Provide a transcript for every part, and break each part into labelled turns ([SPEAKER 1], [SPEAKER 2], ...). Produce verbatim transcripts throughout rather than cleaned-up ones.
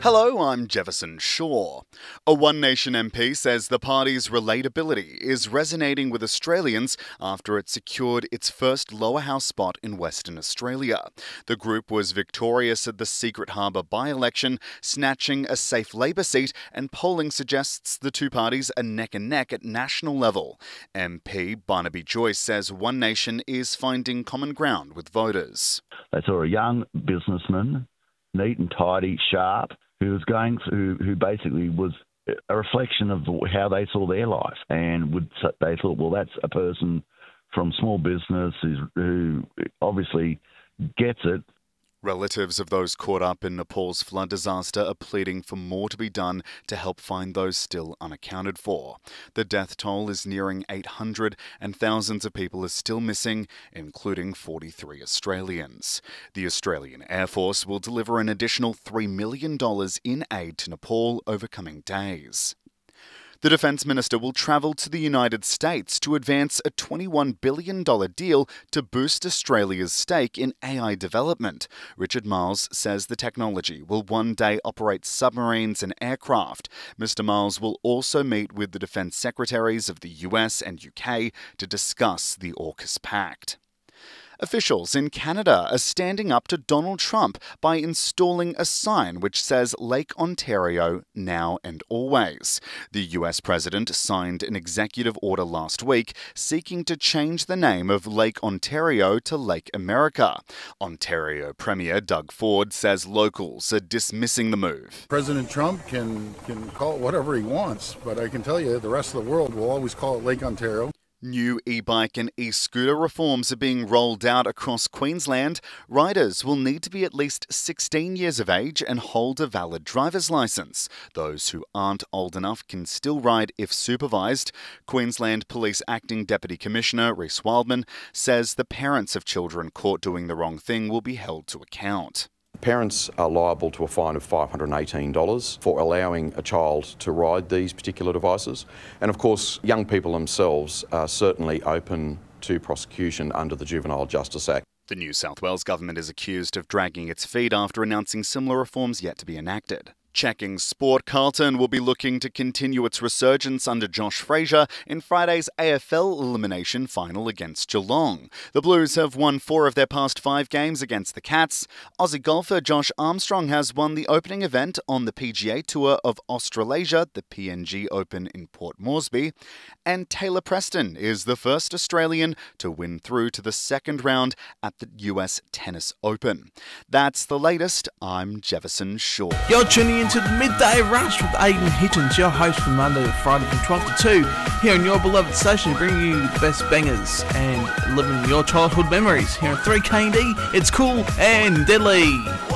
[SPEAKER 1] Hello, I'm Jefferson Shaw. A One Nation M P says the party's relatability is resonating with Australians after it secured its first lower house spot in Western Australia. The group was victorious at the Secret Harbour by-election, snatching a safe Labor seat, and polling suggests the two parties are neck and neck at national level. M P Barnaby Joyce says One Nation is finding common ground with voters.
[SPEAKER 2] They saw a young businessman, neat and tidy, sharp, who was going through, who basically was a reflection of how they saw their life, and would they thought, well, that's a person from small business who's, who obviously gets it.
[SPEAKER 1] Relatives of those caught up in Nepal's flood disaster are pleading for more to be done to help find those still unaccounted for. The death toll is nearing eight hundred and thousands of people are still missing, including forty-three Australians. The Australian Air Force will deliver an additional three million dollars in aid to Nepal over coming days. The Defence Minister will travel to the United States to advance a twenty-one billion dollars deal to boost Australia's stake in A I development. Richard Marles says the technology will one day operate submarines and aircraft. Mister Marles will also meet with the Defence Secretaries of the U S and U K to discuss the AUKUS Pact. Officials in Canada are standing up to Donald Trump by installing a sign which says Lake Ontario now and always. The U S president signed an executive order last week seeking to change the name of Lake Ontario to Lake America. Ontario Premier Doug Ford says locals are dismissing the move.
[SPEAKER 3] President Trump can, can call it whatever he wants, but I can tell you the rest of the world will always call it Lake Ontario.
[SPEAKER 1] New e-bike and e-scooter reforms are being rolled out across Queensland. Riders will need to be at least sixteen years of age and hold a valid driver's licence. Those who aren't old enough can still ride if supervised. Queensland Police Acting Deputy Commissioner Reece Wildman says the parents of children caught doing the wrong thing will be held to account.
[SPEAKER 4] Parents are liable to a fine of five hundred and eighteen dollars for allowing a child to ride these particular devices. And of course, young people themselves are certainly open to prosecution under the Juvenile Justice Act.
[SPEAKER 1] The New South Wales government is accused of dragging its feet after announcing similar reforms yet to be enacted. Checking sport, Carlton will be looking to continue its resurgence under Josh Fraser in Friday's A F L elimination final against Geelong. The Blues have won four of their past five games against the Cats. Aussie golfer Josh Armstrong has won the opening event on the P G A Tour of Australasia, the P N G Open in Port Moresby. And Taylor Preston is the first Australian to win through to the second round at the U S Tennis Open. That's the latest. I'm Jefferson Shaw.
[SPEAKER 5] You're tuning into the Midday Rush with Aidan Hittins, your host from Monday to Friday from twelve to two, here on your beloved station, bringing you the best bangers and living your childhood memories. Here on three K and D, it's cool and deadly.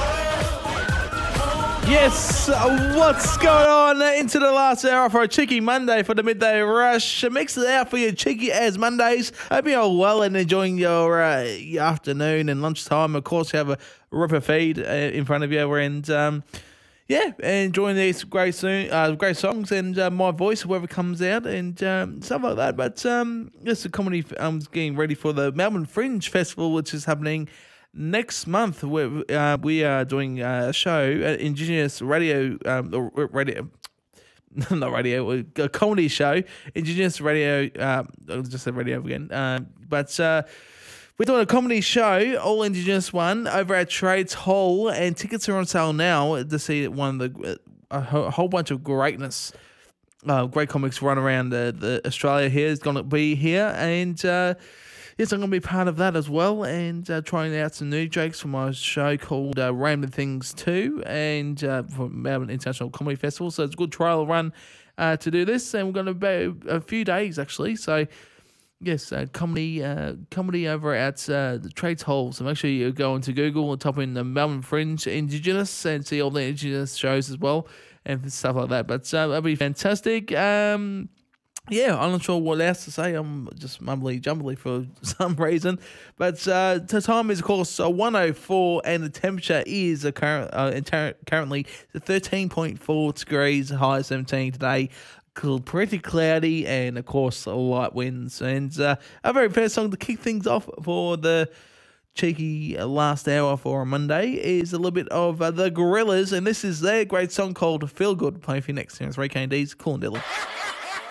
[SPEAKER 5] Yes, what's going on into the last hour for a cheeky Monday for the Midday Rush? Mix it out for you, cheeky as Mondays. Hope you're all well and enjoying your, uh, your afternoon and lunchtime. Of course, you have a ripper feed uh, in front of you, and um, yeah, enjoying these great, soon, uh, great songs and uh, my voice, whoever comes out, and um, stuff like that. But um, yes, the comedy. I'm getting ready for the Melbourne Fringe Festival, which is happening next month. Where uh, we are doing a show, uh, Indigenous radio, um, or radio, not radio, a comedy show, Indigenous radio. Uh, I'll just say radio again, uh, but. Uh, We're doing a comedy show, all Indigenous one, over at Trades Hall, and tickets are on sale now to see one of the a whole bunch of greatness, uh, great comics run around the, the Australia here is going to be here, and uh, yes, I'm going to be part of that as well, and uh, trying out some new jokes for my show called uh, Random Things two, and uh, for Melbourne International Comedy Festival. So it's a good trial run uh, to do this, and we're going to be a few days actually. So. Yes, uh, comedy uh, comedy over at uh, the Trades Hall. So make sure you go into Google and type in the Melbourne Fringe Indigenous and see all the Indigenous shows as well and stuff like that. But uh, that'll be fantastic. Um, yeah, I'm not sure what else to say. I'm just mumbly jumbly for some reason. But uh, the time is, of course, uh, one oh four, and the temperature is uh, current, uh, currently thirteen point four degrees, high seventeen today. Pretty cloudy, and of course light winds, and uh, our very first song to kick things off for the cheeky last hour for a Monday is a little bit of uh, the Gorillas, and this is their great song called Feel Good. Playing for you next time. It's Ray K and D's Cool and Dilly.